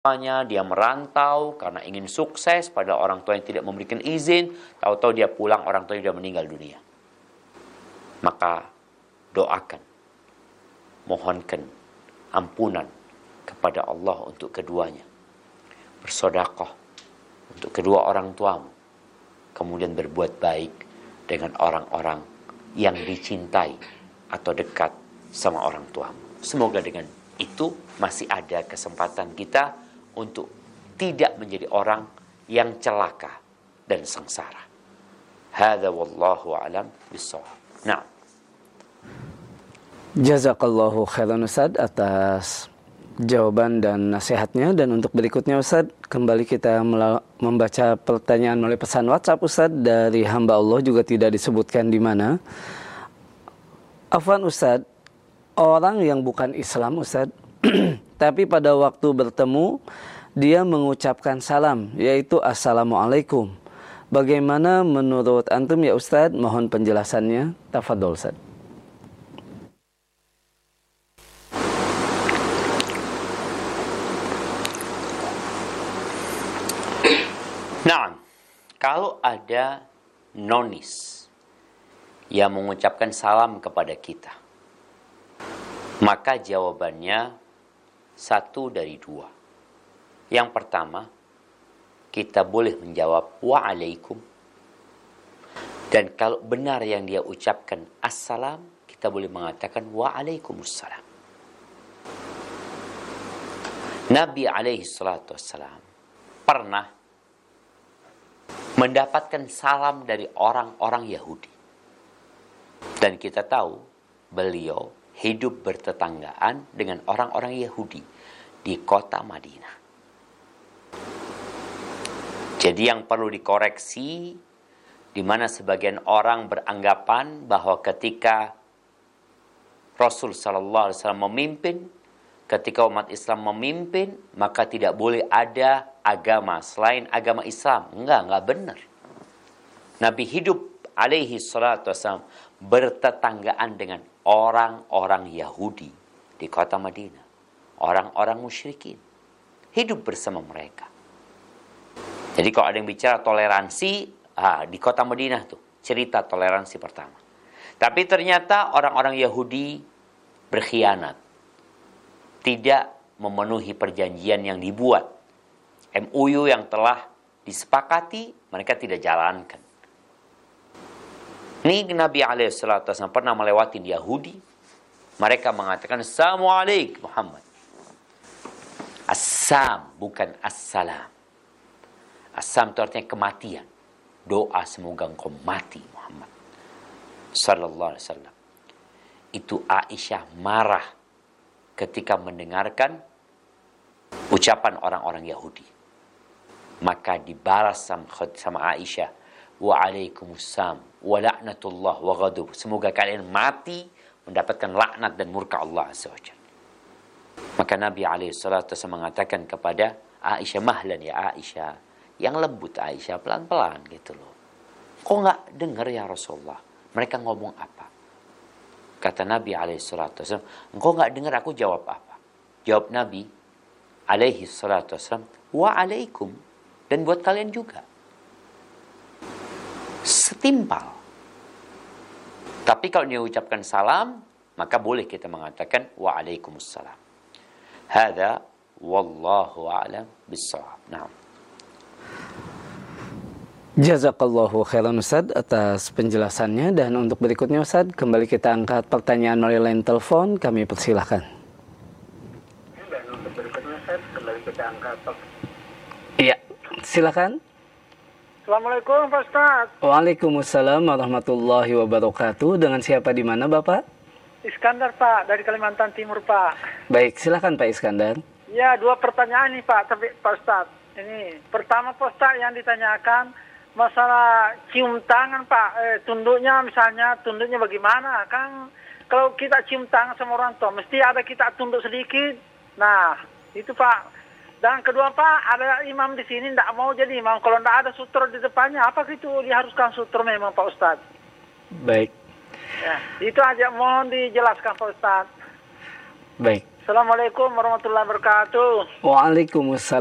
dia merantau karena ingin sukses, padahal orang tua yang tidak memberikan izin, tahu-tahu dia pulang, orang tua sudah meninggal dunia. Maka doakan, mohonkan ampunan kepada Allah untuk keduanya. Bersedekah untuk kedua orang tuamu. Kemudian berbuat baik dengan orang-orang yang dicintai atau dekat sama orang tuamu. Semoga dengan itu masih ada kesempatan kita untuk tidak menjadi orang yang celaka dan sengsara. Hadza wallahu a'lam bissawab. Nah. Jazakallahu khairan Ustaz atas jawaban dan nasihatnya. Dan untuk berikutnya Ustaz, kembali kita membaca pertanyaan melalui pesan WhatsApp Ustaz dari hamba Allah, juga tidak disebutkan di mana. Afwan Ustaz, orang yang bukan Islam Ustaz tapi pada waktu bertemu dia mengucapkan salam, yaitu Assalamualaikum. Bagaimana menurut antum ya Ustaz? Mohon penjelasannya. Tafadhol Ustaz. Nah, kalau ada nonis yang mengucapkan salam kepada kita, maka jawabannya satu dari dua. Yang pertama, kita boleh menjawab wa'alaikum. Dan kalau benar yang dia ucapkan assalam, kita boleh mengatakan wa'alaikumussalam. Nabi alaihi salatu wassalam pernah mendapatkan salam dari orang-orang Yahudi. Dan kita tahu beliau hidup bertetanggaan dengan orang-orang Yahudi di kota Madinah. Jadi yang perlu dikoreksi, di mana sebagian orang beranggapan bahwa ketika Rasul sallallahu alaihi wasallam memimpin, ketika umat Islam memimpin, maka tidak boleh ada agama selain agama Islam. Enggak benar. Nabi hidup alaihi salatu wasallam bertetanggaan dengan orang-orang Yahudi di kota Madinah. Orang-orang musyrikin. Hidup bersama mereka. Jadi kalau ada yang bicara toleransi, di kota Madinah tuh cerita toleransi pertama. Tapi ternyata orang-orang Yahudi berkhianat. Tidak memenuhi perjanjian yang dibuat. MOU yang telah disepakati, mereka tidak jalankan. Ini Nabi SAW pernah melewati Yahudi. Mereka mengatakan, Assalamualaikum Muhammad. Assam, bukan assalam. Assam itu artinya kematian. Doa semoga engkau mati Muhammad sallallahu alaihi wasallam. Itu Aisyah marah ketika mendengarkan ucapan orang-orang Yahudi. Maka dibalas sama Aisyah, wa'alaikumussalam wa la'natullah wa ghadub. Semoga kalian mati mendapatkan laknat dan murka Allah azza wajalla. Maka Nabi SAW mengatakan kepada Aisyah, mahlan ya Aisyah, yang lembut Aisyah, pelan-pelan gitu loh. Kok nggak dengar ya Rasulullah? Mereka ngomong apa? Kata Nabi SAW, engkau nggak dengar aku jawab apa? Jawab Nabi SAW, wa'alaikum, dan buat kalian juga. Setimpal. Tapi kalau dia ucapkan salam, maka boleh kita mengatakan wa'alaikumussalam. Hadza wallahu a'lam bissawab. Naam. Jazakallahu khairan Ustaz atas penjelasannya. Dan untuk berikutnya Ustaz, kembali kita angkat pertanyaan melalui line telepon. Kami persilahkan. Dan untuk berikutnya Ustaz, kembali kita angkat. Iya, silakan. Assalamualaikum Pak Ustaz. Waalaikumsalam warahmatullahi wabarakatuh. Dengan siapa di mana Bapak? Iskandar Pak, dari Kalimantan Timur Pak. Baik, silakan Pak Iskandar. Ya, 2 pertanyaan nih Pak, tapi Pak Ustaz. Ini pertama Pak Ustaz yang ditanyakan masalah cium tangan Pak, tunduknya misalnya, tunduknya bagaimana? Kan kalau kita cium tangan sama orang tua, mesti ada kita tunduk sedikit. Nah, itu Pak. Dan kedua Pak, ada imam di sini tidak mau jadi imam. Kalau tidak ada sutra di depannya, apa itu diharuskan sutra memang Pak Ustaz? Baik. Ya, itu aja mohon dijelaskan Pak Ustaz. Baik. Assalamualaikum warahmatullahi wabarakatuh. Waalaikumsalam.